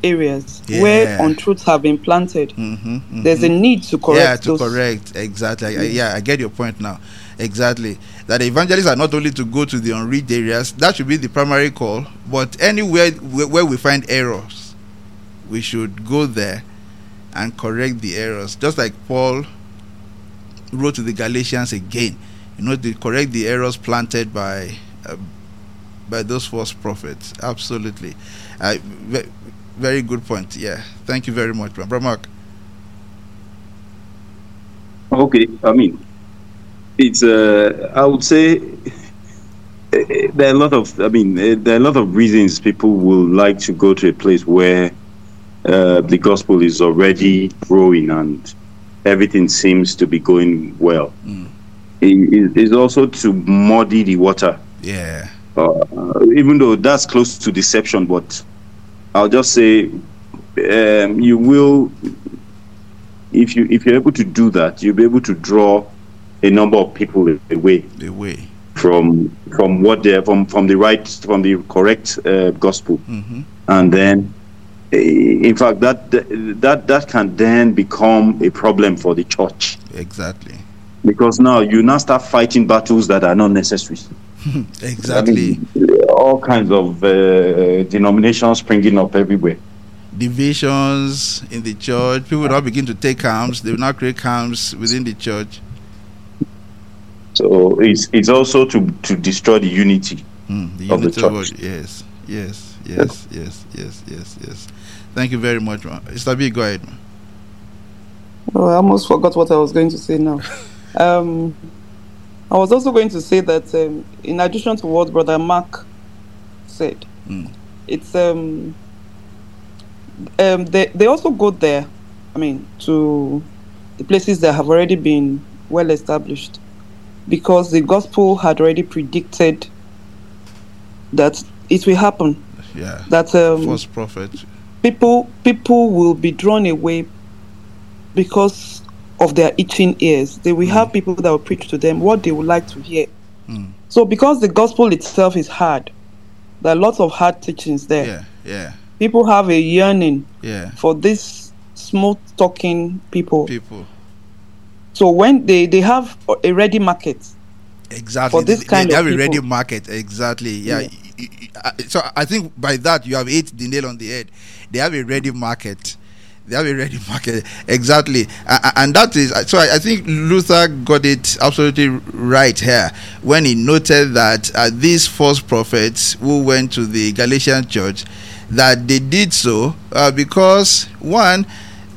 areas where untruths have been planted. There's a need to correct those. Correct. Exactly. I get your point now. Exactly. That evangelists are not only to go to the unreached areas, that should be the primary call, but anywhere where we find errors, we should go there and correct the errors. Just like Paul wrote to the Galatians again, to correct the errors planted by those false prophets. Absolutely. Very good point. Yeah. Thank you very much, Brother Mark. Okay. I mean, it's I would say there are a lot of reasons people will like to go to a place where the gospel is already growing and everything seems to be going well. It's also to muddy the water. Yeah. Even though that's close to deception, but I'll just say you will, if you're able to do that, you'll be able to draw a number of people away from the correct gospel, and then in fact that can then become a problem for the church. Exactly. Because now you now start fighting battles that are not necessary. Exactly. I mean, all kinds of denominations springing up everywhere. Divisions in the church. People will now begin to take camps. They will now create camps within the church. So it's also to destroy the unity of the church. Yes. Thank you very much, man. Mr. B, go ahead, man. Oh, I almost forgot what I was going to say now. I was also going to say that in addition to what Brother Mark said, it's they also go there, to the places that have already been well established, because the gospel had already predicted that it will happen. Yeah. That false prophets. People will be drawn away because of their itching ears. They will have people that will preach to them what they would like to hear. So because the gospel itself is hard, there are lots of hard teachings there. Yeah. People have a yearning for this smooth talking people. So when they have a ready market. Exactly. For this kind they of have a ready people. market. Exactly. Yeah. So I think by that you have hit the nail on the head. They have a ready market. Exactly. And that is, so I think Luther got it absolutely right here when he noted that these false prophets who went to the Galatian church, that they did so because one,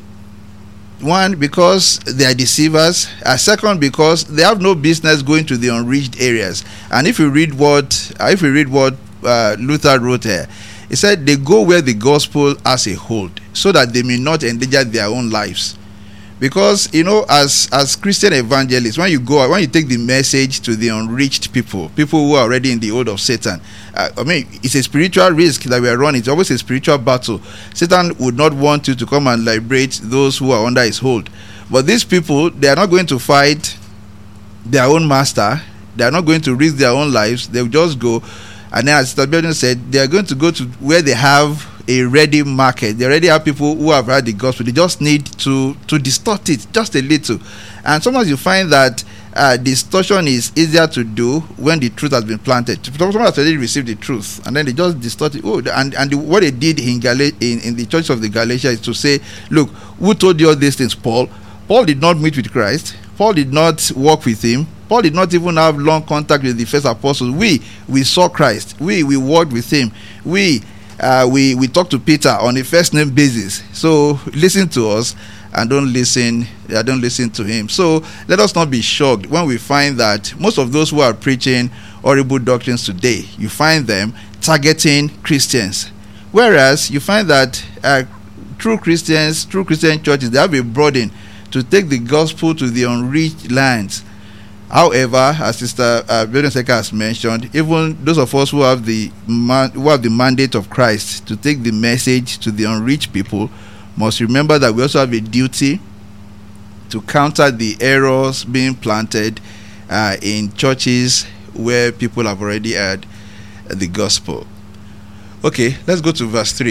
because they are deceivers, second, because they have no business going to the unreached areas. And if you read what Luther wrote here, he said they go where the gospel has a hold, so that they may not endanger their own lives. Because as Christian evangelists, when you take the message to the unreached people who are already in the hold of Satan, it's a spiritual risk that we are running. It's always a spiritual battle. Satan would not want you to come and liberate those who are under his hold. But these people, they are not going to fight their own master. They are not going to risk their own lives. They will just go. And then, as Sister Belden said, they are going to go to where they have a ready market. They already have people who have heard the gospel. They just need to distort it just a little. And sometimes you find that distortion is easier to do when the truth has been planted. Someone has already received the truth, and then they just distort it. What they did in the church of the Galatia is to say, look, who told you all these things? Paul did not meet with Christ. Paul did not walk with him. Paul did not even have long contact with the first apostles. We saw Christ. We walked with him. We talked to Peter on a first name basis. So listen to us and don't listen to him. So let us not be shocked when we find that most of those who are preaching horrible doctrines today, you find them targeting Christians. Whereas you find that true Christian churches, they have a burden to take the gospel to the unreached lands. However, as Sister Belden Seka has mentioned, even those of us who have the mandate of Christ to take the message to the unreached people must remember that we also have a duty to counter the errors being planted in churches where people have already heard the gospel. Okay, let's go to verse 3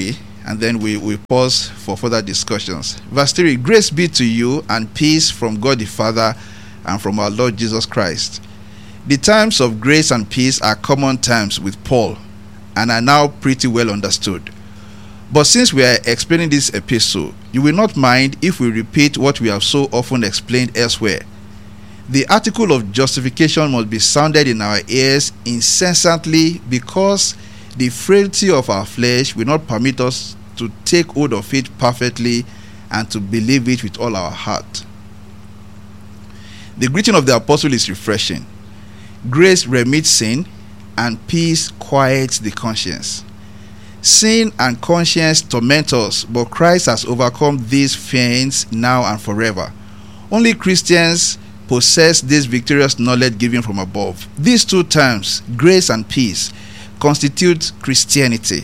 and then we pause for further discussions. Verse 3, grace be to you and peace from God the Father and from our Lord Jesus Christ. The terms of grace and peace are common terms with Paul and are now pretty well understood. But since we are explaining this epistle, you will not mind if we repeat what we have so often explained elsewhere. The article of justification must be sounded in our ears incessantly, because the frailty of our flesh will not permit us to take hold of it perfectly and to believe it with all our heart. The greeting of the apostle is refreshing. Grace remits sin, and peace quiets the conscience. Sin and conscience torment us, but Christ has overcome these fiends now and forever. Only Christians possess this victorious knowledge given from above. These two terms, grace and peace, constitute Christianity.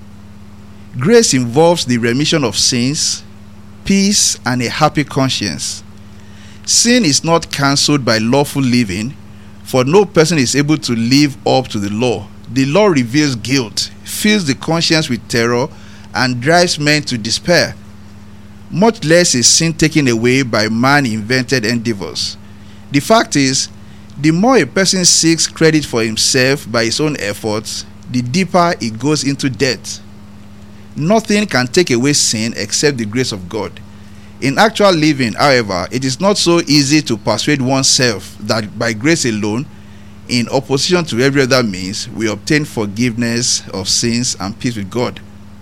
Grace involves the remission of sins, peace, and a happy conscience. Sin is not cancelled by lawful living, for no person is able to live up to the law. The law reveals guilt, fills the conscience with terror, and drives men to despair. Much less is sin taken away by man-invented endeavors. The fact is, the more a person seeks credit for himself by his own efforts, the deeper he goes into debt. Nothing can take away sin except the grace of God. In actual living, however, it is not so easy to persuade oneself that by grace alone, in opposition to every other means, we obtain forgiveness of sins and peace with God.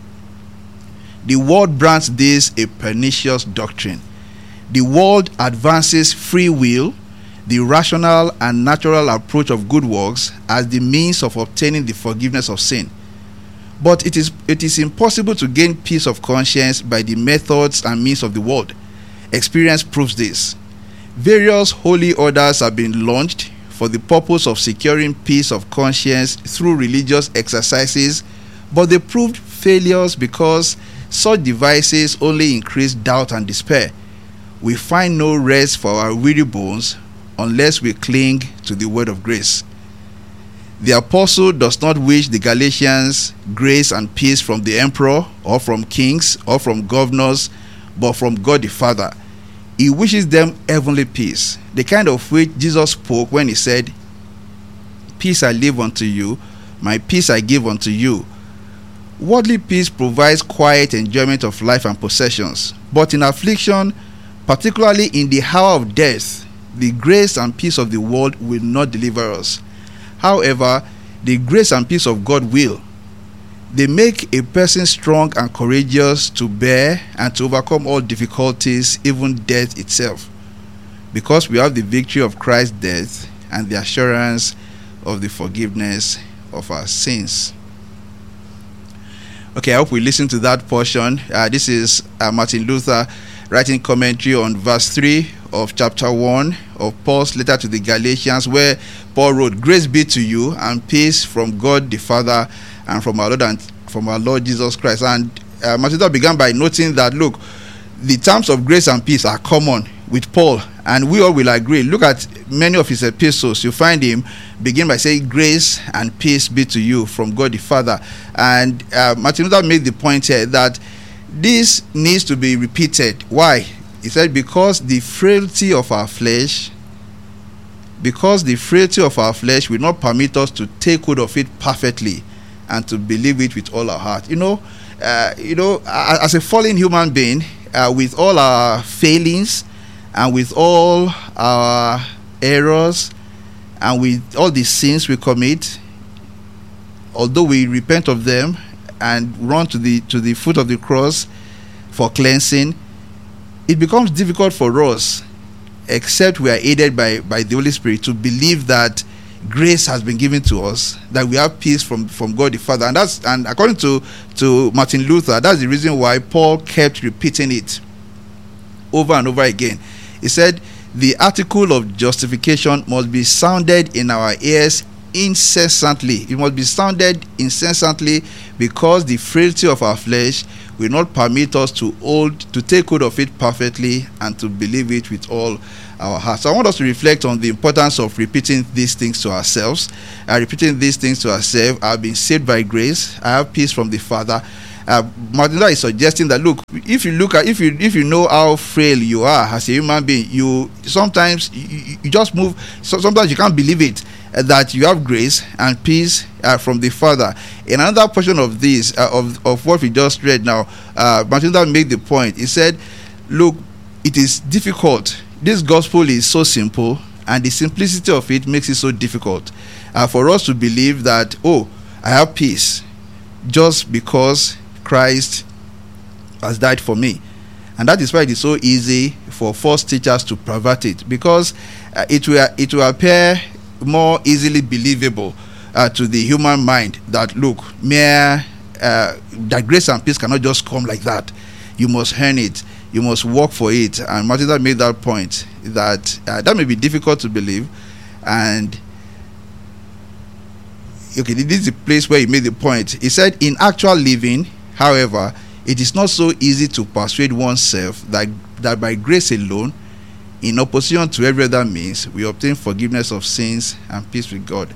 The world brands this a pernicious doctrine. The world advances free will, the rational and natural approach of good works, as the means of obtaining the forgiveness of sin. But it is impossible to gain peace of conscience by the methods and means of the world. Experience proves this. Various holy orders have been launched for the purpose of securing peace of conscience through religious exercises, but they proved failures because such devices only increase doubt and despair. We find no rest for our weary bones unless we cling to the word of grace. The apostle does not wish the Galatians grace and peace from the emperor or from kings or from governors, but from God the Father. He wishes them heavenly peace, the kind of which Jesus spoke when he said, "Peace I leave unto you, my peace I give unto you." Worldly peace provides quiet enjoyment of life and possessions, but in affliction, particularly in the hour of death, the grace and peace of the world will not deliver us. However, the grace and peace of God will. They make a person strong and courageous to bear and to overcome all difficulties, even death itself, because we have the victory of Christ's death and the assurance of the forgiveness of our sins. Okay, I hope we listen to that portion. This is Martin Luther writing commentary on verse 3 of chapter 1 of Paul's letter to the Galatians, where Paul wrote, "Grace be to you and peace from God the Father and from our Lord Jesus Christ." And Martin Luther began by noting that, look, the terms of grace and peace are common with Paul, and we all will agree. Look at many of his epistles. You find him begin by saying, "Grace and peace be to you from God the Father." And Martin Luther made the point here that this needs to be repeated. Why? He said, because the frailty of our flesh will not permit us to take hold of it perfectly and to believe it with all our heart. As a fallen human being, with all our failings and with all our errors and with all the sins we commit, although we repent of them and run to the foot of the cross for cleansing, it becomes difficult for us, except we are aided by the Holy Spirit, to believe that grace has been given to us, that we have peace from God the Father. And according to Martin Luther, that's the reason why Paul kept repeating it over and over again. He said, the article of justification must be sounded in our ears incessantly. It must be sounded incessantly, because the frailty of our flesh will not permit us to take hold of it perfectly and to believe it with all our hearts. So I want us to reflect on the importance of repeating these things to ourselves. I've been saved by grace. I have peace from the Father. Martin Luther is suggesting that, look, if you know how frail you are as a human being, you sometimes you just move. So sometimes you can't believe it that you have grace and peace from the Father. In another portion of this of what we just read now, Martin Luther made the point. He said, look, it is difficult. This gospel is so simple, and the simplicity of it makes it so difficult for us to believe that, oh, I have peace just because Christ has died for me. And that is why it is so easy for false teachers to pervert it, because it will appear more easily believable to the human mind that, look, that grace and peace cannot just come like that. You must earn it. You must work for it. And Martin Luther made that point, that that may be difficult to believe. And okay, this is the place where he made the point. He said, in actual living, however, it is not so easy to persuade oneself that by grace alone, in opposition to every other means, we obtain forgiveness of sins and peace with God.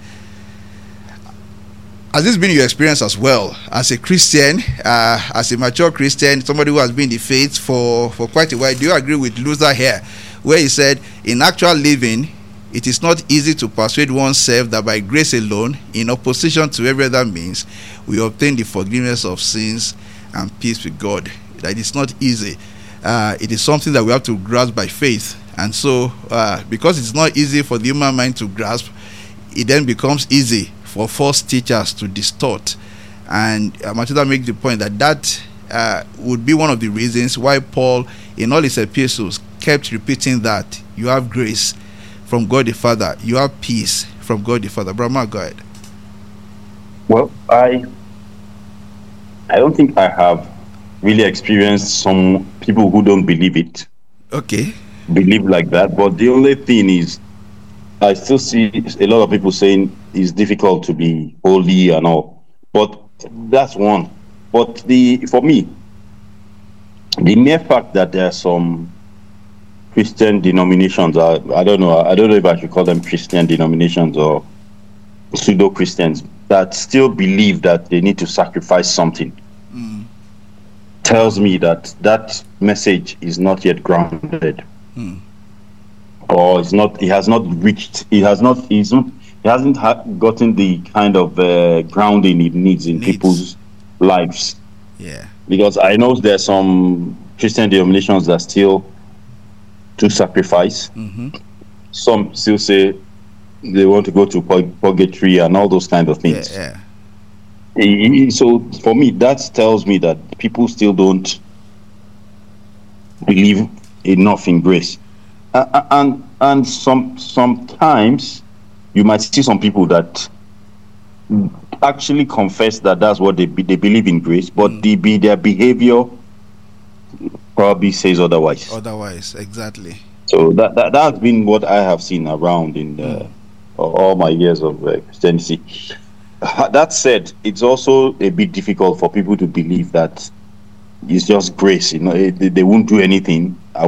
Has this been your experience as well, as a Christian, as a mature Christian, somebody who has been in the faith for quite a while? Do you agree with Luther here, where he said, in actual living, it is not easy to persuade oneself that by grace alone, in opposition to every other means, we obtain the forgiveness of sins and peace with God? That it's not easy. It is something that we have to grasp by faith. And so, because it's not easy for the human mind to grasp, it then becomes easy for false teachers to distort. And Martin Luther makes the point that would be one of the reasons why Paul, in all his epistles, kept repeating that you have grace from God the Father, you have peace from God the Father. Brahma, go ahead. Well, I don't think I have really experienced some people who don't believe it. Okay. Believe like that, but the only thing is, I still see a lot of people saying it's difficult to be holy and all, but that's one. But for me, the mere fact that there are some Christian denominations, I don't know if I should call them Christian denominations or pseudo Christians, that still believe that they need to sacrifice something, tells me that message is not yet grounded. Or it hasn't gotten the kind of grounding it needs in people's lives. Yeah. Because I know there's some Christian denominations that still do sacrifice. Some still say they want to go to purgatory and all those kind of things. Yeah. So for me, that tells me that people still don't believe enough in grace. And sometimes you might see some people that actually confess that that's what they believe in grace, but their behavior probably says otherwise. Exactly. So that's been what I have seen around in all my years of Christianity. That said, it's also a bit difficult for people to believe that it's just grace. They won't do anything. I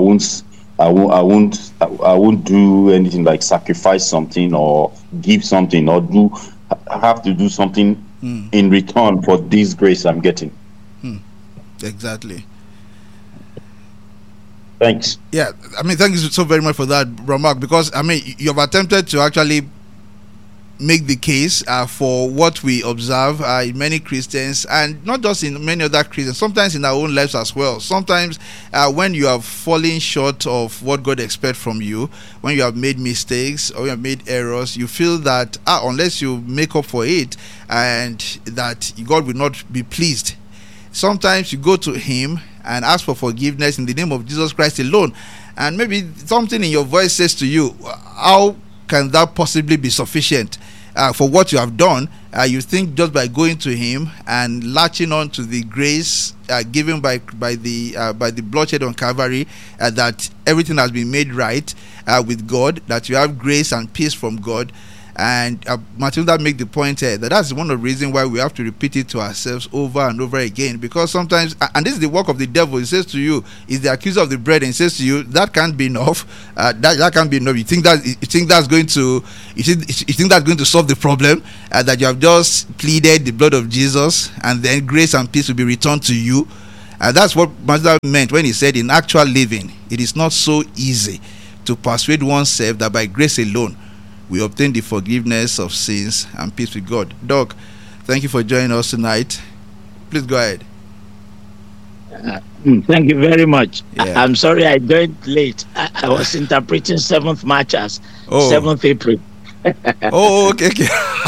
won't do anything like sacrifice something or give something or have to do something in return for this grace I'm getting. Exactly. Thanks. Yeah, thank you so very much for that, Ramak, because you have attempted to actually make the case for what we observe in many Christians, and not just in many other Christians, sometimes in our own lives as well. Sometimes when you are falling short of what God expects from you, when you have made mistakes or you have made errors, you feel that unless you make up for it, and that God will not be pleased. Sometimes you go to Him and ask for forgiveness in the name of Jesus Christ alone, and maybe something in your voice says to you, how can that possibly be sufficient for what you have done? You think just by going to Him and latching on to the grace given by the bloodshed on Calvary, that everything has been made right with God, that you have grace and peace from God, And Matilda made the point here that that's one of the reasons why we have to repeat it to ourselves over and over again, because sometimes, and this is the work of the devil, he says to you, is the accuser of the brethren, he says to you, that can't be enough, that can't be enough. You think that's going to solve the problem, that you have just pleaded the blood of Jesus and then grace and peace will be returned to you. And that's what Matilda meant when he said, in actual living, it is not so easy to persuade oneself that by grace alone we obtain the forgiveness of sins and peace with God. Doc, thank you for joining us tonight. Please go ahead. Thank you very much. Yeah. I'm sorry I joined late. I was interpreting 7th March as 7th April. Okay.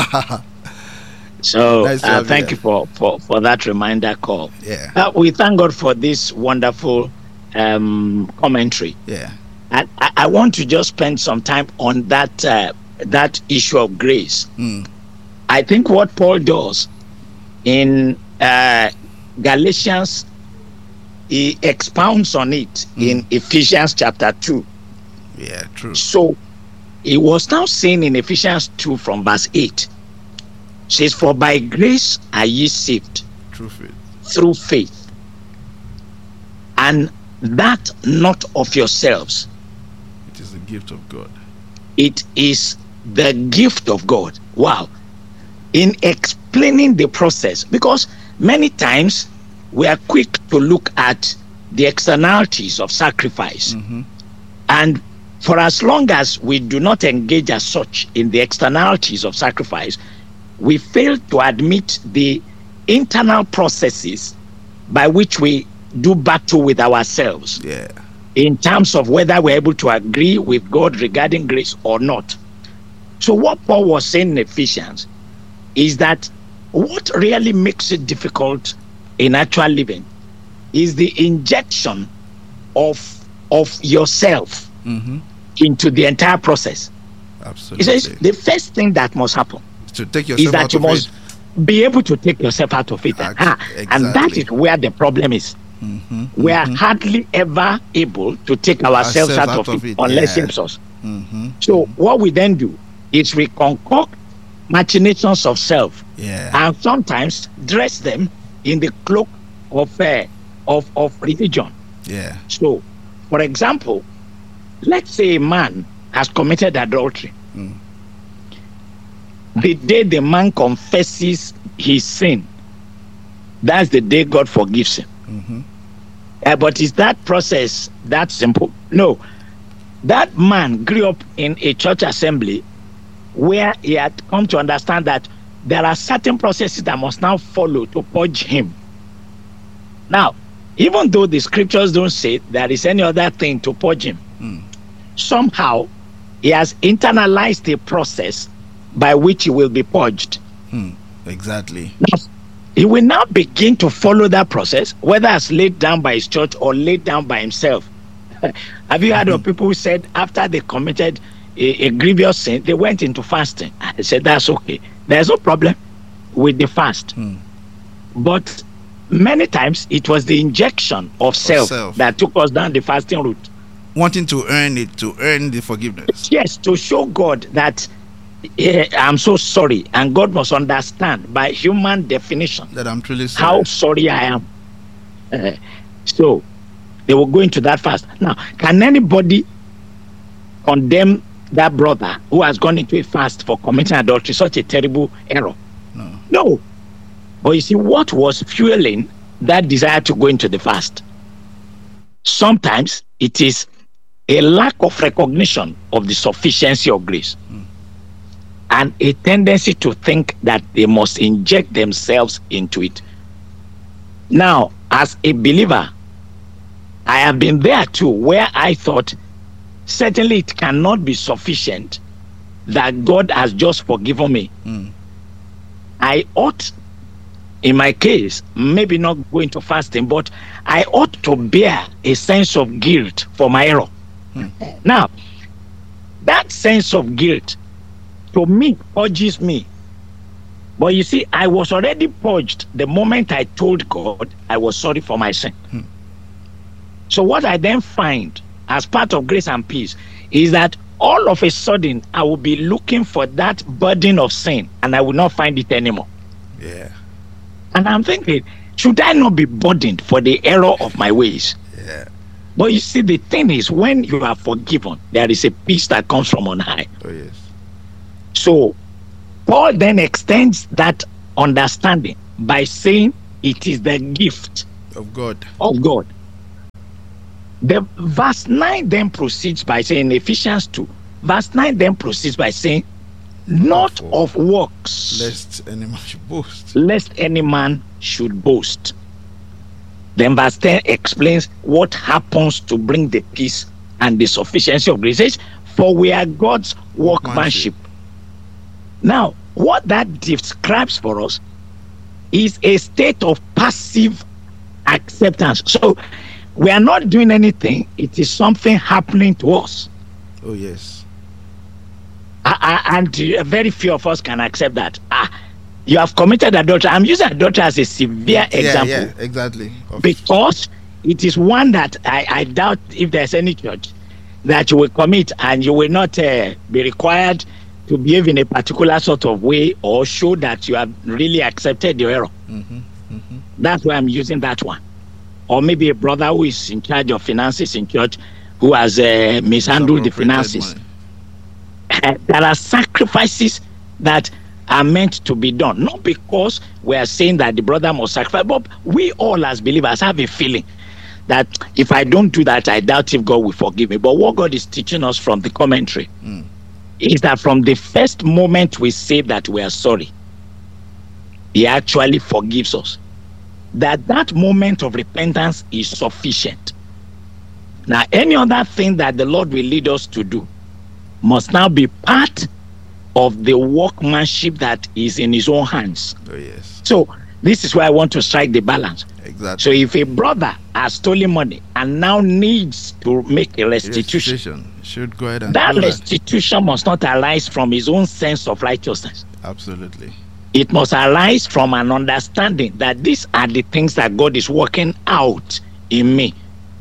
So nice thank you for that reminder call. Yeah. We thank God for this wonderful commentary. Yeah. And I want to just spend some time on that issue of grace. I think what Paul does in Galatians, he expounds on it in Ephesians chapter 2. Yeah, true. So he was now saying in Ephesians 2 from verse 8, says, for by grace are ye saved through faith, and that not of yourselves. It is the gift of God. It is the gift of God. Wow. In explaining the process, because many times we are quick to look at the externalities of sacrifice. And for as long as we do not engage as such in the externalities of sacrifice, we fail to admit the internal processes by which we do battle with ourselves. Yeah. In terms of whether we're able to agree with God regarding grace or not. So what Paul was saying in Ephesians is that what really makes it difficult in actual living is the injection of yourself into the entire process. Absolutely. He says the first thing that must happen to take yourself is that out you of must be able to take yourself out of it. Exactly. And that is where the problem is. We are hardly ever able to take ourselves out of it unless it helps us. So what we then do is we concoct machinations of self, and sometimes dress them in the cloak of religion. Yeah. So, for example, let's say a man has committed adultery. The day the man confesses his sin, that's the day God forgives him. But is that process that simple? No. That man grew up in a church assembly where he had come to understand that there are certain processes that must now follow to purge him. Now, even though the scriptures don't say there is any other thing to purge him, somehow he has internalized a process by which he will be purged. Exactly. Now, he will now begin to follow that process, whether it's laid down by his church or laid down by himself. Have you heard of people who said after they committed a grievous sin, they went into fasting? I said, that's okay. There's no problem with the fast. But many times it was the injection of self that took us down the fasting route. Wanting to earn it, to earn the forgiveness. Yes, to show God that I'm so sorry, and God must understand by human definition that I'm truly sorry. How sorry I am. So they will go into that fast. Now, can anybody condemn that brother who has gone into a fast for committing adultery? Such a terrible error. No. But you see, what was fueling that desire to go into the fast? Sometimes it is a lack of recognition of the sufficiency of grace. And a tendency to think that they must inject themselves into it. Now, as a believer, I have been there too, where I thought certainly it cannot be sufficient that God has just forgiven me. I ought, in my case, maybe not go into fasting, but I ought to bear a sense of guilt for my error. Now, that sense of guilt to me purges me. But you see, I was already purged the moment I told God I was sorry for my sin. So what I then find as part of grace and peace is that all of a sudden I will be looking for that burden of sin and I will not find it anymore. Yeah. And I'm thinking, should I not be burdened for the error of my ways? Yeah. But you see, the thing is, when you are forgiven, there is a peace that comes from on high. Oh, yes. So Paul then extends that understanding by saying it is the gift Of God. of God. The verse 9 then proceeds by saying, Ephesians 2, verse 9 then proceeds by saying, not of works, Lest any man should boast. lest any man should boast. Then verse 10 explains what happens to bring the peace and the sufficiency of grace. It says, for we are God's workmanship. Now, what that describes for us is a state of passive acceptance. So we are not doing anything. It is something happening to us. Oh, yes. And very few of us can accept that. You have committed adultery. I'm using adultery as a severe example. Yeah, exactly. Because it is one that I doubt if there's any church that you will commit and you will not be required to behave in a particular sort of way or show that you have really accepted your error. That's why I'm using that one. Or maybe a brother who is in charge of finances in church who has mishandled the finances. There are sacrifices that are meant to be done, not because we are saying that the brother must sacrifice, but we all as believers have a feeling that if I don't do that, I doubt if God will forgive me. But what God is teaching us from the commentary is that from the first moment we say that we are sorry, He actually forgives us. That moment of repentance is sufficient. Now, any other thing that the Lord will lead us to do must now be part of the workmanship that is in His own hands. Oh, yes. So this is why I want to strike the balance. Exactly. So if a brother has stolen money and now needs to make a restitution, should go ahead and that do restitution must not arise from his own sense of righteousness. Absolutely. It must arise from an understanding that these are the things that God is working out in me.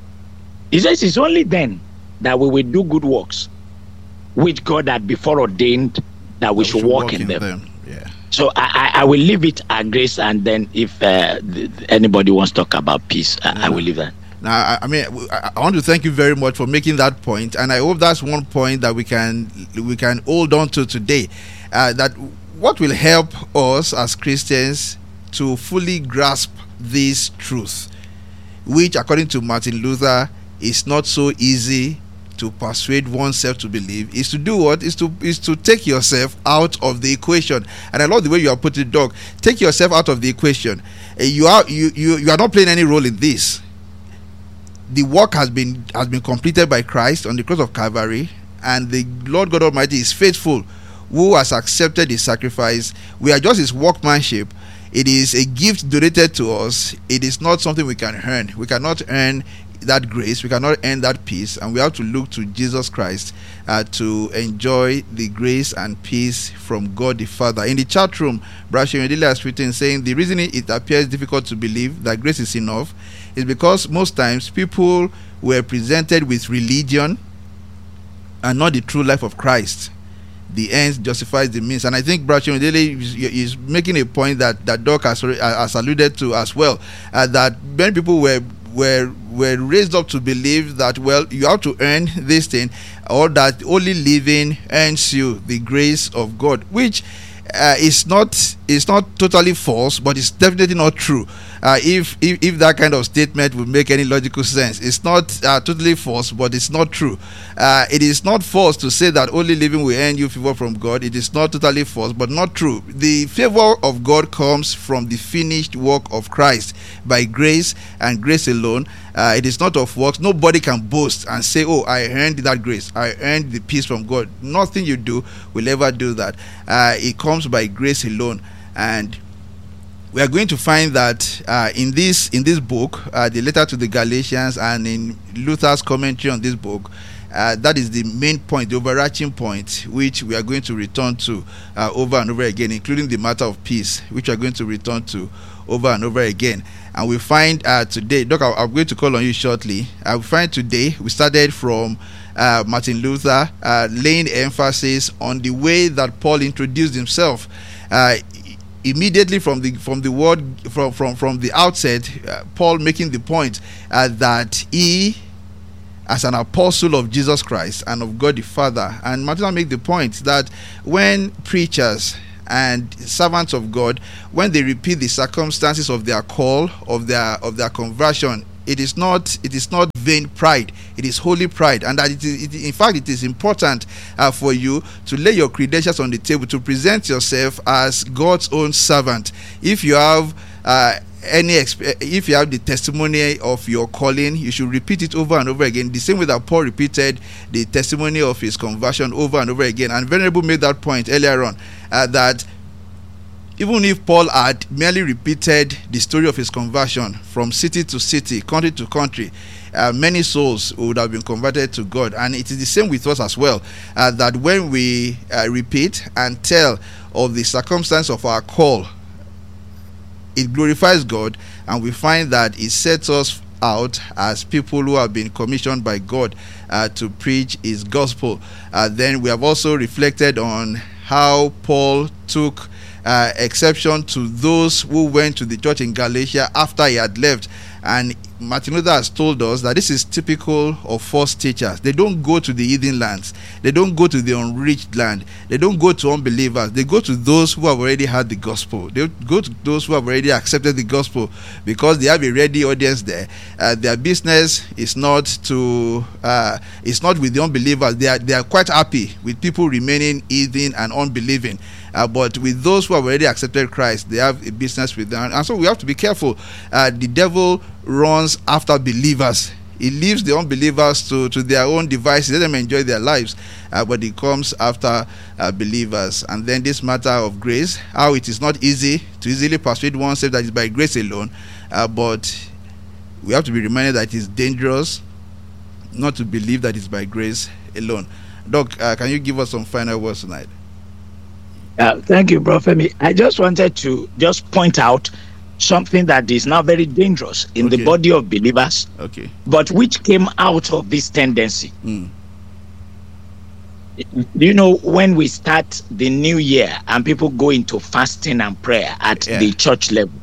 He says it's only then that we will do good works which God had before ordained that we should walk in them. Yeah. So I will leave it at grace, and then if anybody wants to talk about peace, I will leave that. Now, I mean, I want to thank you very much for making that point, and I hope that's one point that we can hold on to today. That what will help us as Christians to fully grasp this truth, which, according to Martin Luther, is not so easy to persuade oneself to believe, is to do what? Is to take yourself out of the equation. And I love the way you are putting it, Doc. Take yourself out of the equation. You are not playing any role in this. The work has been completed by Christ on the cross of Calvary, and the Lord God Almighty is faithful, who has accepted His sacrifice. We are just His workmanship. It is a gift donated to us. It is not something we can earn. We cannot earn that grace, we cannot earn that peace, and we have to look to Jesus Christ to enjoy the grace and peace from God the Father. In the chat room, Brashe Medile has written saying the reason it appears difficult to believe that grace is enough is because most times people were presented with religion and not the true life of Christ. The ends justifies the means, and I think Brashe Medile is making a point that Doc has alluded to as well, that many people were raised up to believe that, well, you have to earn this thing, or that only living earns you the grace of God, which is not totally false, but it's definitely not true. If that kind of statement would make any logical sense, it's not totally false, but it's not true. It is not false to say that only living will earn you favor from God. It is not totally false, but not true. The favor of God comes from the finished work of Christ by grace and grace alone. It is not of works. Nobody can boast and say, oh, I earned that grace, I earned the peace from God. Nothing you do will ever do that. It comes by grace alone. And we are going to find that in this book, the letter to the Galatians, and in Luther's commentary on this book, that is the main point, the overarching point, which we are going to return to over and over again, including the matter of peace, which we are going to return to over and over again. And we find today, Doc, I'm going to call on you shortly. We find today we started from Martin Luther, laying emphasis on the way that Paul introduced himself. Immediately from the outset, Paul making the point that he, as an apostle of Jesus Christ and of God the Father, and Martin Luther make the point that when preachers and servants of God, when they repeat the circumstances of their call, of their conversion, it is not vain pride, it is holy pride. And that in fact it is important for you to lay your credentials on the table, to present yourself as God's own servant. If you have if you have the testimony of your calling, you should repeat it over and over again, the same way that Paul repeated the testimony of his conversion over and over again. And Venerable made that point earlier on, that even if Paul had merely repeated the story of his conversion from city to city, country to country, many souls would have been converted to God. And it is the same with us as well, that when we repeat and tell of the circumstance of our call, it glorifies God, and we find that it sets us out as people who have been commissioned by God to preach his gospel. Then we have also reflected on how Paul took exception to those who went to the church in Galatia after he had left. And Martin Luther has told us that this is typical of false teachers. They don't go to the heathen lands. They don't go to the unreached land. They don't go to unbelievers. They go to those who have already heard the gospel. They go to those who have already accepted the gospel, because they have a ready audience there. Their business is not with the unbelievers. They are quite happy with people remaining heathen and unbelieving. But with those who have already accepted Christ, they have a business with them. And so we have to be careful. The devil runs after believers. He leaves the unbelievers to their own devices. Let them enjoy their lives. But he comes after believers. And then this matter of grace, how it is not easy to easily persuade oneself that it's by grace alone. But we have to be reminded that it is dangerous not to believe that it's by grace alone. Doc, can you give us some final words tonight? Thank you, Bro Femi. I just wanted to point out something that is now very dangerous in the body of believers, but which came out of this tendency. You know, when we start the new year and people go into fasting and prayer at the church level,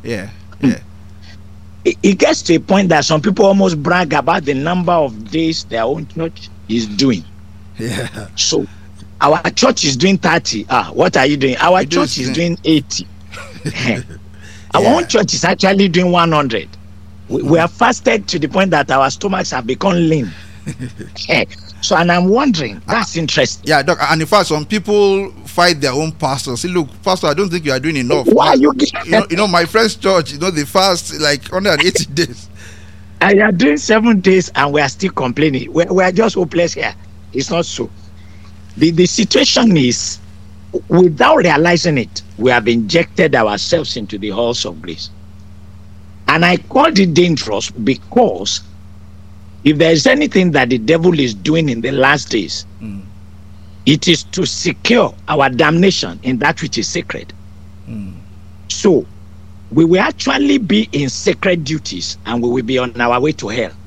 it gets to a point that some people almost brag about the number of days their own church is doing. So our church is doing 30. What are you doing? Our church is doing 80. Our own church is actually doing 100. We are fasted to the point that our stomachs have become lean. So, and I'm wondering, that's interesting. Yeah, Doc, and in fact, some people fight their own pastors. Say, look, Pastor, I don't think you are doing enough. Why are you know, my friend's church, they fast like 180 days. I are doing 7 days and we are still complaining. We are just hopeless here. It's not so. The situation is, without realizing it, we have injected ourselves into the halls of grace. And I called it dangerous because if there is anything that the devil is doing in the last days, it is to secure our damnation in that which is sacred. So we will actually be in sacred duties and we will be on our way to hell.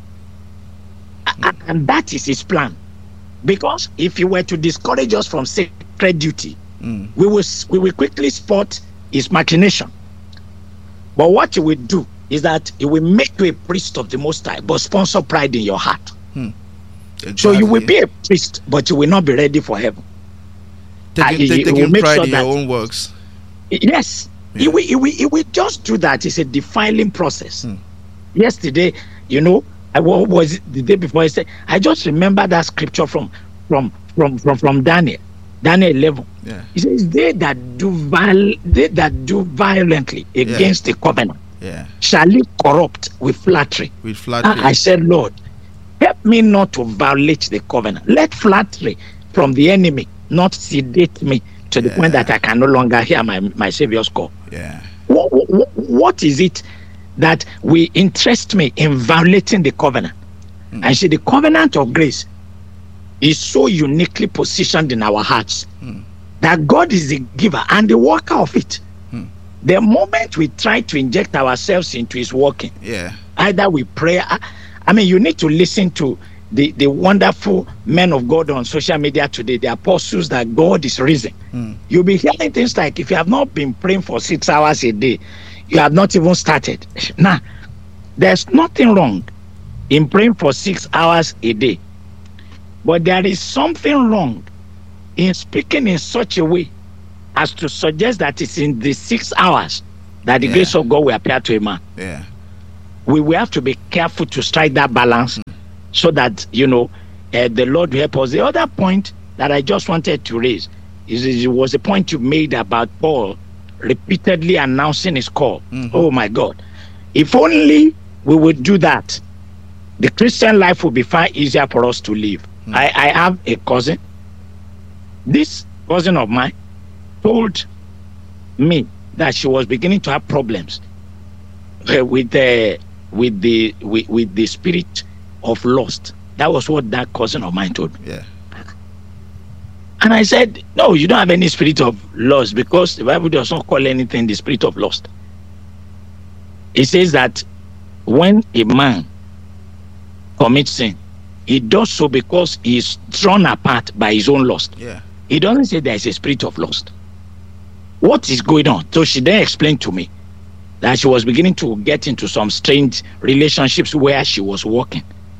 And that is his plan. Because if he were to discourage us from sacred duty, we will quickly spot his machination. But what he will do is that he will make you a priest of the Most High, but sponsor pride in your heart. Exactly. So you will be a priest, but you will not be ready for heaven. Taking pride in your own works. Yes. He will just do that. It's a defiling process. Yesterday, was the day before, I said, I just remember that scripture from Daniel 11. He says, they that do violently against the covenant shall he corrupt with flattery. I said, Lord, help me not to violate the covenant. Let flattery from the enemy not sedate me to the point that I can no longer hear my Savior's call. What is it that will interest me in violating the covenant? And see, the covenant of grace is so uniquely positioned in our hearts that God is the giver and the worker of it. The moment we try to inject ourselves into his working, either we pray, you need to listen to the wonderful men of God on social media today, the apostles that God is risen. You'll be hearing things like, if you have not been praying for 6 hours a day, you have not even started. Now, there's nothing wrong in praying for 6 hours a day, but there is something wrong in speaking in such a way as to suggest that it's in the 6 hours that the grace of God will appear to a man. Yeah. We will have to be careful to strike that balance so that, the Lord will help us. The other point that I just wanted to raise is it was a point you made about Paul repeatedly announcing his call. Oh my God. If only we would do that, the Christian life would be far easier for us to live. I have a cousin. This cousin of mine told me that she was beginning to have problems with the spirit of lust. That was what that cousin of mine told me. Yeah. And I said, no, you don't have any spirit of lust, because the Bible does not call anything the spirit of lust. It says that when a man commits sin, he does so because he is drawn apart by his own lust. Yeah. He doesn't say there is a spirit of lust. What is going on? So she then explained to me that she was beginning to get into some strange relationships where she was working.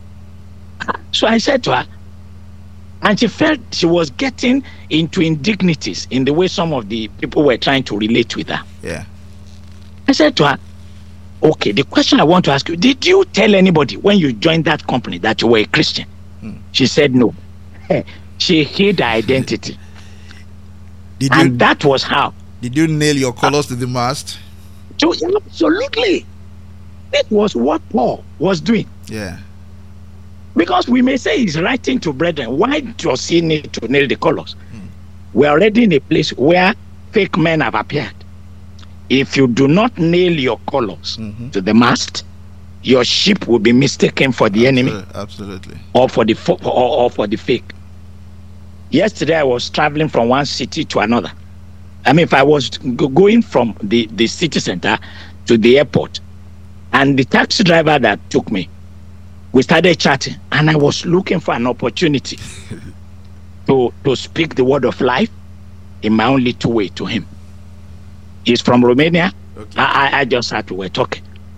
So I said to her, and she felt she was getting into indignities in the way some of the people were trying to relate with her. Yeah. I said to her, okay, the question I want to ask you, did you tell anybody when you joined that company that you were a Christian? She said no. She hid her identity. That was how. Did you nail your colors to the mast? So, absolutely. That was what Paul was doing. Yeah. Because we may say he's writing to brethren. Why does he need to nail the colors? We're already in a place where fake men have appeared. If you do not nail your colors to the mast, your ship will be mistaken for the enemy. Absolutely. Or for the fake. Yesterday I was traveling from one city to another. I mean, if I was going from the city center to the airport, and the taxi driver that took me, we started chatting, and I was looking for an opportunity to speak the word of life in my own little way to him. He's from Romania. Okay. I just had to, we're talking.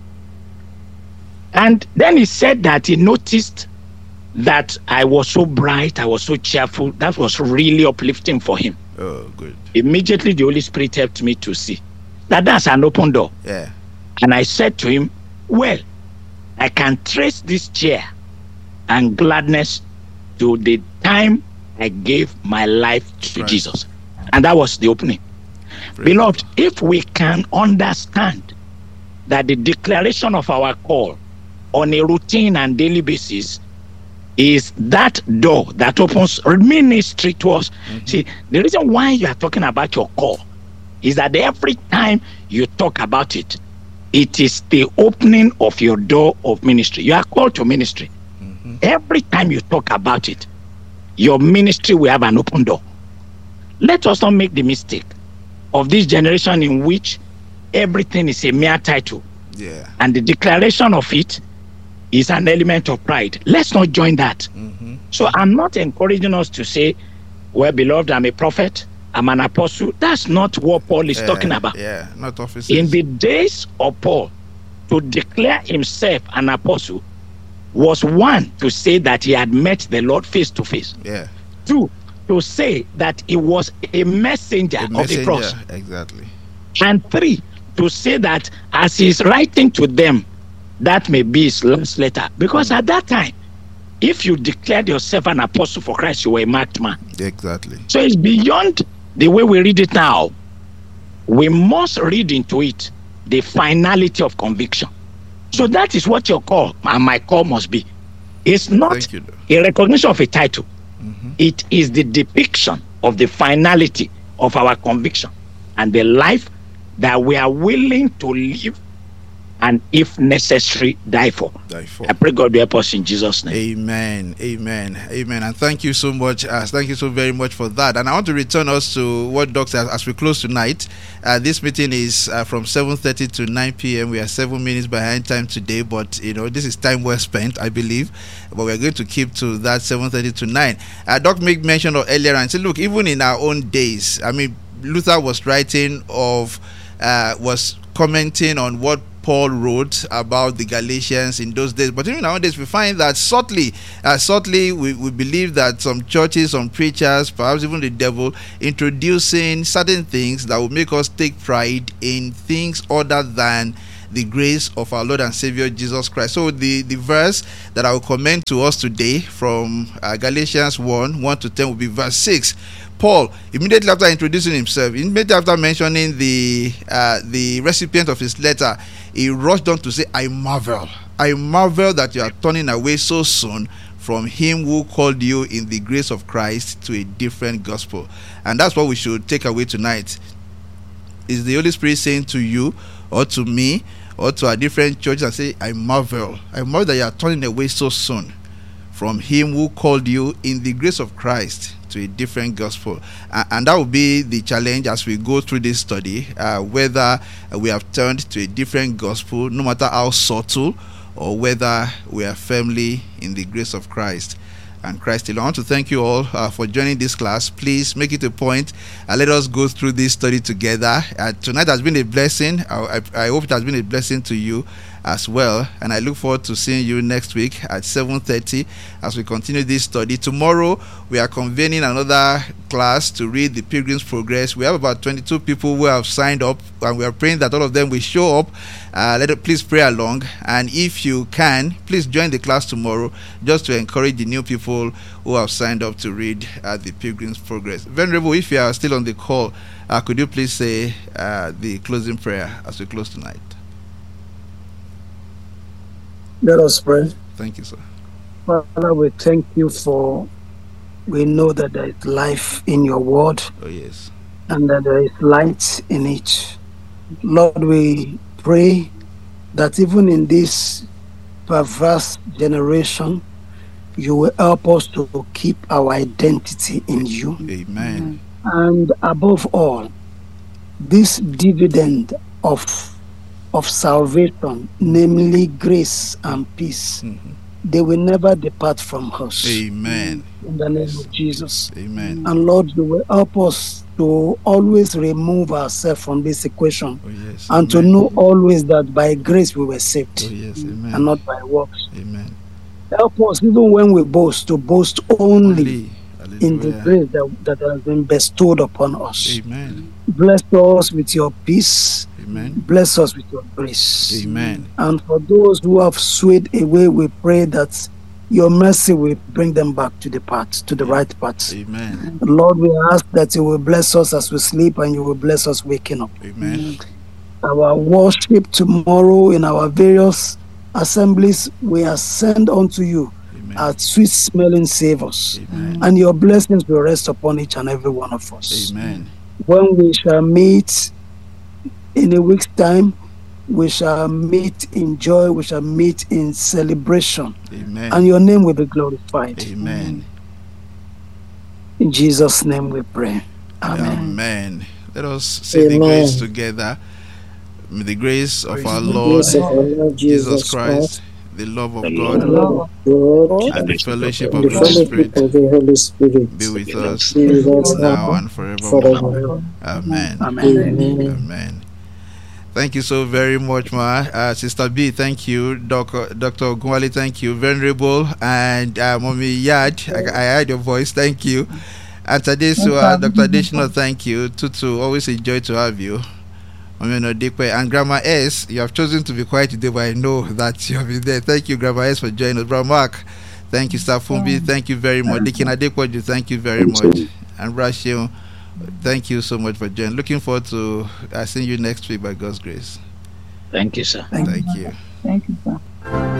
And then he said that he noticed that I was so bright, I was so cheerful. That was really uplifting for him. Oh, good. Immediately the Holy Spirit helped me to see that that's an open door. Yeah. And I said to him, well, I can trace this cheer and gladness to the time I gave my life to Jesus. And that was the opening. Beloved, if we can understand that the declaration of our call on a routine and daily basis is that door that opens ministry to us. See, the reason why you are talking about your call is that every time you talk about it, it is the opening of your door of ministry. You are called to ministry. Every time you talk about it, your ministry will have an open door. Let us not make the mistake of this generation in which everything is a mere title. Yeah. And the declaration of it is an element of pride. Let's not join that. So I'm not encouraging us to say, well, beloved, I'm a prophet, I'm an apostle. That's not what Paul is talking about. Yeah, not officers. In the days of Paul, to declare himself an apostle was, one, to say that he had met the Lord face to face. Yeah. Two, to say that he was a messenger of the cross. Exactly. And three, to say that as he's writing to them, that may be his last letter. Because at that time, if you declared yourself an apostle for Christ, you were a marked man. Exactly. So it's beyond the way we read it now. We must read into it the finality of conviction. So that is what your call and my call must be. It's not a recognition of a title. It is the depiction of the finality of our conviction and the life that we are willing to live and if necessary, die for. I pray God will help us in Jesus' name. Amen. Amen. Amen. And thank you so much. Thank you so very much for that. And I want to return us to what Doctor, as we close tonight. This meeting is from 7:30 to 9 p.m. We are 7 minutes behind time today, but this is time well spent, I believe. But we're going to keep to that 7:30 to 9. Doc made mention of earlier and said, look, even in our own days, I mean, Luther was commenting on what Paul wrote about the Galatians in those days. But even nowadays, we find that subtly we believe that some churches, some preachers, perhaps even the devil, introducing certain things that will make us take pride in things other than the grace of our Lord and Savior Jesus Christ. So the verse that I will comment to us today from Galatians 1 to 10 will be verse 6. Paul, immediately after introducing himself, immediately after mentioning the recipient of his letter, he rushed on to say, I marvel that you are turning away so soon from him who called you in the grace of Christ to a different gospel. And that's what we should take away tonight. Is the Holy Spirit saying to you or to me or to our different churches and say, I marvel that you are turning away so soon from him who called you in the grace of Christ to a different gospel. And that will be the challenge as we go through this study, whether we have turned to a different gospel, no matter how subtle, or whether we are firmly in the grace of Christ and Christ alone. I want to thank you all for joining this class. Please make it a point. Let us go through this study together. Tonight has been a blessing. I hope it has been a blessing to you as well, and I look forward to seeing you next week at 7:30 as we continue this study. Tomorrow we are convening another class to read the Pilgrim's Progress. We have about 22 people who have signed up, and we are praying that all of them will show up. Please pray along, and if you can, please join the class tomorrow just to encourage the new people who have signed up to read the Pilgrim's Progress. Venerable, if you are still on the call, could you please say the closing prayer as we close tonight? Let us pray. Thank you, sir. Father, we thank you we know that there is life in your word. Oh, yes. And that there is light in it. Lord, we pray that even in this perverse generation, you will help us to keep our identity in you. Amen. And above all, this dividend of salvation, namely grace and peace, they will never depart from us. Amen. In the name of Jesus. Amen. And Lord, you will help us to always remove ourselves from this equation. Oh, yes. And to know always that by grace we were saved. Oh, yes. Amen. And not by works. Amen. Help us, even when we boast, to boast only in the Hallelujah. grace that has been bestowed upon us. Amen. Bless us with your peace. Amen. Bless us with your grace. Amen. And for those who have swayed away, we pray that your mercy will bring them back to the path, to the right path. Amen. Lord, we ask that you will bless us as we sleep and you will bless us waking up. Amen. Our worship tomorrow in our various assemblies, we ascend unto you as sweet smelling savors. Amen. And your blessings will rest upon each and every one of us. Amen. When we shall meet in a week's time, we shall meet in joy, we shall meet in celebration. Amen. And your name will be glorified. Amen. In Jesus' name we pray. Amen. Amen. Let us say the grace together. May the grace of our Lord Jesus Christ, the love of God, and the fellowship of the Holy Spirit be with us now and forevermore. Amen. Amen. Thank you so very much, Sister B. Thank you, Dr. Ogunwale. Thank you, Venerable, and Mommy Yad. I heard your voice. Thank you. And Tadesua, Dr. Adeshino, thank you. Tutu, always a joy to have you. And Grandma S, you have chosen to be quiet today, but I know that you have been there. Thank you, Grandma S, for joining us. Brother Mark, thank you, Sir Fumbi, thank you very much. Deacon Adequate, thank you very much. And Rashio, thank you so much for joining. Looking forward to seeing you next week by God's grace. Thank you, sir. Thank you. Thank you, sir.